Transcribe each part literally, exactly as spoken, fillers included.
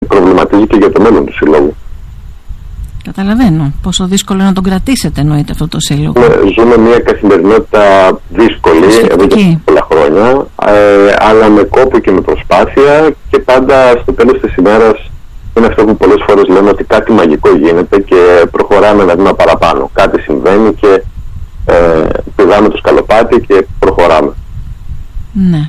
προβληματίζει και για το μέλλον του συλλόγου. Καταλαβαίνω πόσο δύσκολο να τον κρατήσετε, εννοείται, αυτό το σύλλογο. Ναι, ζούμε μια καθημερινότητα δύσκολη εδώ και πολλά χρόνια, ε, αλλά με κόπο και με προσπάθεια, και πάντα στο τέλος της ημέρας είναι αυτό που πολλές φορές λέμε, ότι κάτι μαγικό γίνεται και προχωράμε ένα βήμα παραπάνω. Κάτι συμβαίνει και ε, πηδάμε το σκαλοπάτι και προχωράμε. Ναι.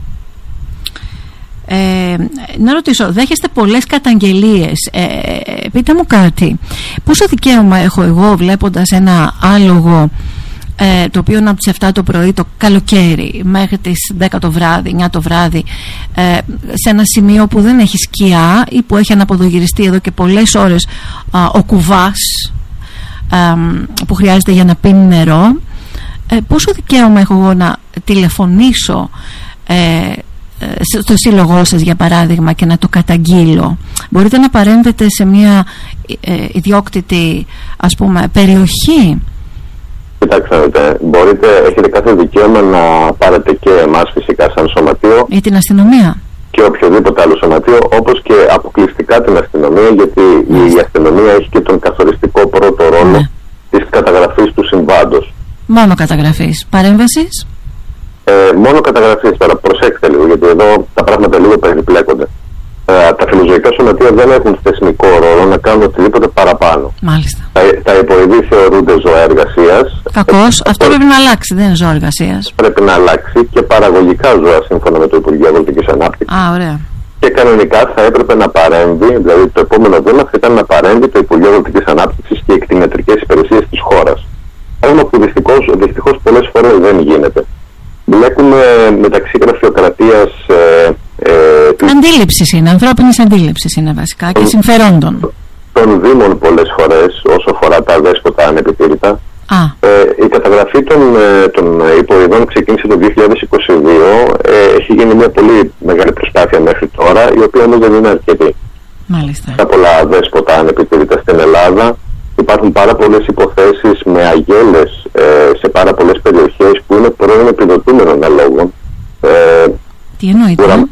Ε, να ρωτήσω, δέχεστε πολλές καταγγελίες. ε, πείτε μου κάτι, πόσο δικαίωμα έχω εγώ βλέποντας ένα άλογο ε, το οποίο είναι από τις εφτά το πρωί το καλοκαίρι μέχρι τις δέκα το βράδυ, εννιά το βράδυ, ε, σε ένα σημείο που δεν έχει σκιά ή που έχει αναποδογυριστεί εδώ και πολλές ώρες α, ο κουβάς ε, που χρειάζεται για να πίνει νερό, ε, πόσο δικαίωμα έχω εγώ να τηλεφωνήσω ε, στο σύλλογό σας, για παράδειγμα, και να το καταγγείλω? Μπορείτε να παρέμβετε σε μια ε, ιδιόκτητη, ας πούμε, περιοχή? Κοιτάξτε, μπορείτε, έχετε κάθε δικαίωμα να πάρετε και εμάς φυσικά σαν σωματείο, ή την αστυνομία και οποιοδήποτε άλλο σωματείο, όπως και αποκλειστικά την αστυνομία, γιατί mm. η αστυνομία έχει και τον καθοριστικό πρώτο ρόλο mm. της καταγραφής του συμβάντος. Μόνο καταγραφής. Παρέμβασης? Ε, μόνο καταγραφής. Τώρα προσέξτε λίγο, γιατί εδώ τα πράγματα λίγο περιπλέκονται. Ε, τα φιλοζωικά σωματεία δεν έχουν θεσμικό ρόλο να κάνουν οτιδήποτε παραπάνω. Μάλιστα. Τα, τα υποειδή θεωρούνται ζώα εργασίας. Κακώς. Ε, Αυτό πρέπει να αλλάξει, δεν είναι ζώα εργασίας. Πρέπει να αλλάξει, και παραγωγικά ζώα, σύμφωνα με το Υπουργείο Αγροτικής Ανάπτυξης. Α, ωραία. Και κανονικά θα έπρεπε να παρέμβει, δηλαδή το επόμενο βήμα θα ήταν να παρέμβει το Υπουργείο Αγροτικής Ανάπτυξης και οι κτηνιατρικές υπηρεσίες της χώρας. Πράγμα που δυστυχώς, δυστυχώς πολλές φορές δεν γίνεται. Μπλέκουμε μεταξύ γραφειοκρατίας. Ε, ε, αντίληψης είναι, ανθρώπινης αντίληψης είναι βασικά, και συμφερόντων των Δήμων πολλές φορές, όσο αφορά τα αδέσποτα ανεπιτήρητα. Α. Ε, η καταγραφή των, των υποειδών ξεκίνησε το δύο χιλιάδες είκοσι δύο. Ε, έχει γίνει μια πολύ μεγάλη προσπάθεια μέχρι τώρα, η οποία όμως δεν είναι αρκετή. Μάλιστα. Τα πολλά αδέσποτα ανεπιτήρητα στην Ελλάδα. Υπάρχουν πάρα πολλές υποθέσεις με αγέλες ε, σε πάρα πολλές περιοχές που είναι πρώην επιδοτούμενων αλόγων. Ε, Τι εννοείται? Που,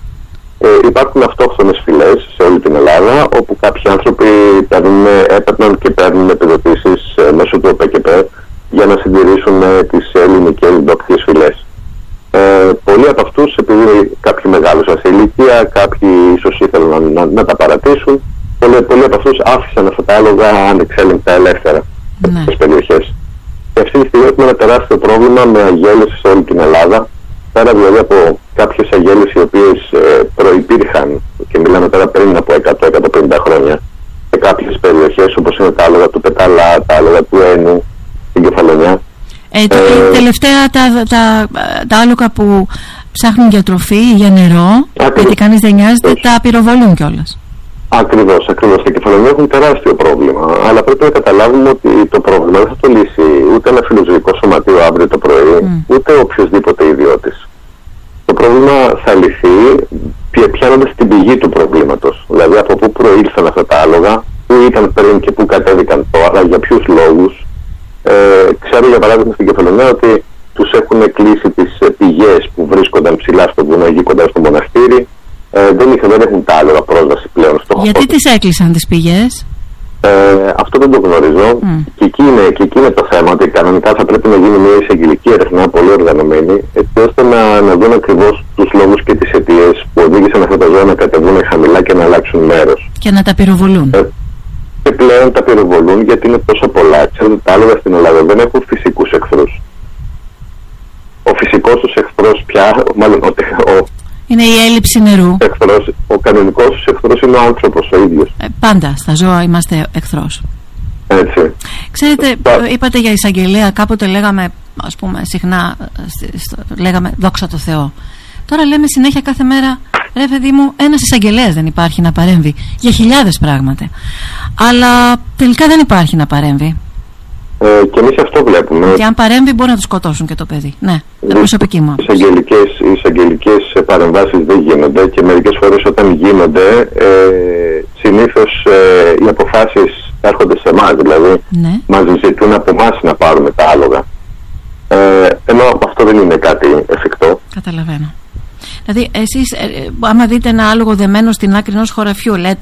ε, υπάρχουν αυτόχθονες φυλές σε όλη την Ελλάδα, όπου κάποιοι άνθρωποι παίρνουν, έπαιρναν και παίρνουν επιδοτήσεις ε, μέσω του ΟΠΕΚΕΠΕ για να συντηρήσουν ε, τις ελληνικές ντόπιες φυλές. Ε, πολλοί από αυτούς, επειδή κάποιοι μεγάλωσαν σε ηλικία, κάποιοι ίσως ήθελαν να, να, να τα παρατήσουν, πολλοί, πολλοί από αυτούς άφησαν αυτά τα άλογα ανεξέλεγκτα ελεύθερα σε αυτές τις περιοχές. Και αυτή τη στιγμή έχουμε ένα τεράστιο πρόβλημα με αγέλες σε όλη την Ελλάδα. Πέρα δηλαδή από κάποιες αγέλες οι οποίες ε, προϋπήρχαν, και μιλάμε τώρα πριν από εκατό με εκατόν πενήντα χρόνια, σε κάποιες περιοχές, όπως είναι τα άλογα του Πεταλά, τα άλογα του Ένου, στην Κεφαλονιά. Ε, το, ε, τελευταία τα, τα, τα άλογα που ψάχνουν για τροφή ή για νερό, ακριβώς, γιατί κανείς δεν νοιάζεται, τα πυροβολούν κιόλας. Ακριβώς, ακριβώς. Στην Κεφαλονιά έχουν τεράστιο πρόβλημα. Αλλά πρέπει να καταλάβουμε ότι το πρόβλημα δεν θα το λύσει ούτε ένα φιλοζωικό σωματείο αύριο το πρωί, mm. ούτε οποιοδήποτε ιδιώτης. Το πρόβλημα θα λυθεί πιάνοντας την πηγή του προβλήματος. Δηλαδή από πού προήλθαν αυτά τα άλογα, πού ήταν πριν και πού κατέβηκαν τώρα, για ποιους λόγους. Ε, ξέρω για παράδειγμα στην Κεφαλονιά ότι τους έχουν κλείσει τις πηγές που βρίσκονταν ψηλά στο βουνό, εκεί κοντά στο μοναστήρι. Ε, δεν, είχε, δεν έχουν τα άλογα πρόσβαση πλέον στο χώρο. Γιατί τις έκλεισαν τις πηγές? Ε, αυτό δεν το γνωρίζω. Mm. Και, εκεί είναι, και εκεί είναι το θέμα, ότι κανονικά θα πρέπει να γίνει μια εισαγγελική έρευνα πολύ οργανωμένη, έτσι ώστε να, να δουν ακριβώς τους λόγους και τις αιτίες που οδήγησαν αυτά τα ζώα να κατεβούν χαμηλά και να αλλάξουν μέρος. Και να τα πυροβολούν. Ε, και πλέον τα πυροβολούν γιατί είναι τόσο πολλά. Ξέρετε, τα άλογα στην Ελλάδα δεν έχουν φυσικούς εχθρούς. Ο φυσικός τους εχθρός πια, μάλλον ο, ο είναι η έλλειψη νερού. Εχθρός, ο κανονικός τους εχθρός είναι ο άνθρωπος ο ίδιος. Ε, πάντα στα ζώα είμαστε εχθρός. Έτσι. Ξέρετε, είπατε για εισαγγελέα, κάποτε λέγαμε, ας πούμε, συχνά στο, λέγαμε δόξα τω Θεώ. Τώρα λέμε συνέχεια κάθε μέρα, ρε παιδί μου, ένας εισαγγελέας δεν υπάρχει να παρέμβει για χιλιάδες πράγματα. Αλλά τελικά δεν υπάρχει να παρέμβει. Ε, και εμείς αυτό βλέπουμε. Και αν παρέμβει μπορεί να το σκοτώσουν και το παιδί. Ναι, είναι προσωπική μου. Οι εισαγγελικές παρεμβάσεις δεν γίνονται, και μερικές φορές όταν γίνονται ε, συνήθως ε, οι αποφάσεις έρχονται σε εμάς, δηλαδή ναι. μας ζητούν από εμάς να πάρουμε τα άλογα. Ε, ενώ αυτό δεν είναι κάτι εφικτό. Καταλαβαίνω. Δηλαδή εσείς ε, άμα δείτε ένα άλογο δεμένο στην άκρη ενός χωραφιού, λέτε